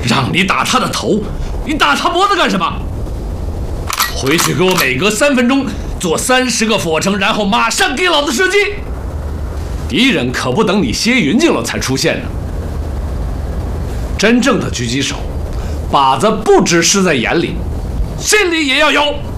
让你打他的头，你打他脖子干什么？回去给我每隔3分钟做30个俯卧撑，然后马上给老子射击。敌人可不等你歇匀劲了才出现呢。真正的狙击手，靶子不只是在眼里，心里也要有。